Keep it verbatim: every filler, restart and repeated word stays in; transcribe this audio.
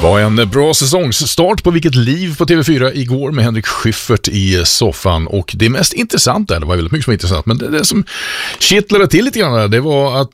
var en bra säsongsstart på Vilket liv på T V fyra igår med Henrik Schyffert i soffan, och det mest intressanta, det var väldigt mycket som var intressant, men det, det som kittlade till lite grann det var att